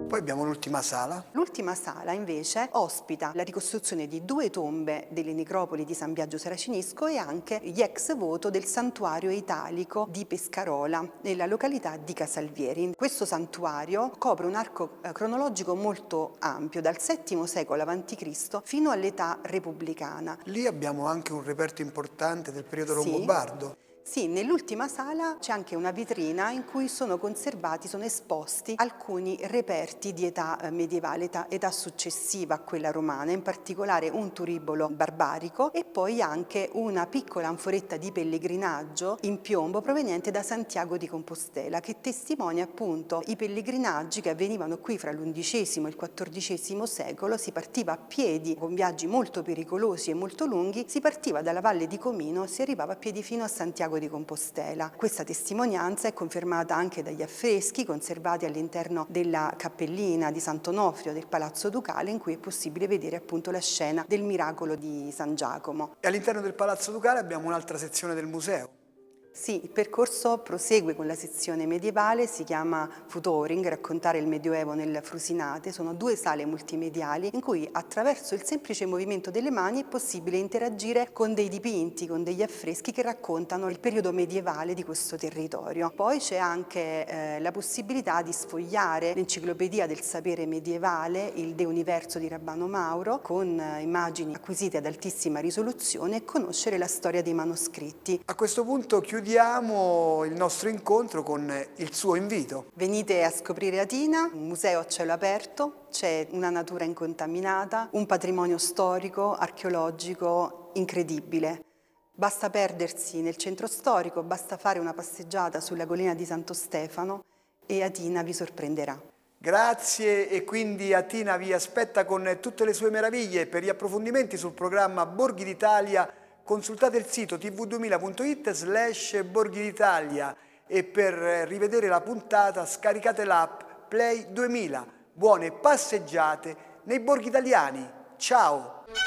Poi abbiamo l'ultima sala. L'ultima sala invece ospita la ricostruzione di 2 tombe delle necropoli di San Biagio Saracinisco e anche gli ex voto del santuario italico di Pescarola, nella località di Casalvieri. Questo santuario copre un arco cronologico molto ampio, dal VII secolo a.C. fino all'età repubblicana. Lì abbiamo anche un reperto importante del periodo Sì. longobardo. Sì, nell'ultima sala c'è anche una vetrina in cui sono conservati, sono esposti alcuni reperti di età medievale, età successiva a quella romana, in particolare un turibolo barbarico e poi anche una piccola anforetta di pellegrinaggio in piombo proveniente da Santiago di Compostela, che testimonia appunto i pellegrinaggi che avvenivano qui fra l'XI e il XIV secolo. Si partiva a piedi con viaggi molto pericolosi e molto lunghi, si partiva dalla Valle di Comino e si arrivava a piedi fino a Santiago di Compostela. Questa testimonianza è confermata anche dagli affreschi conservati all'interno della cappellina di Sant'Onofrio del Palazzo Ducale, in cui è possibile vedere appunto la scena del miracolo di San Giacomo. E all'interno del Palazzo Ducale abbiamo un'altra sezione del museo. Sì, il percorso prosegue con la sezione medievale, si chiama Futoring, raccontare il Medioevo nel Frusinate. Sono 2 sale multimediali in cui attraverso il semplice movimento delle mani è possibile interagire con dei dipinti, con degli affreschi che raccontano il periodo medievale di questo territorio. Poi c'è anche la possibilità di sfogliare l'Enciclopedia del Sapere Medievale, il De Universo di Rabbano Mauro, con immagini acquisite ad altissima risoluzione e conoscere la storia dei manoscritti. A questo punto chiudiamo il nostro incontro con il suo invito. Venite a scoprire Atina, un museo a cielo aperto, c'è una natura incontaminata, un patrimonio storico, archeologico incredibile. Basta perdersi nel centro storico, basta fare una passeggiata sulla collina di Santo Stefano e Atina vi sorprenderà. Grazie, e quindi Atina vi aspetta con tutte le sue meraviglie. Per gli approfondimenti sul programma Borghi d'Italia consultate il sito tv2000.it/Borghi d'Italia e per rivedere la puntata scaricate l'app Play 2000. Buone passeggiate nei borghi italiani. Ciao!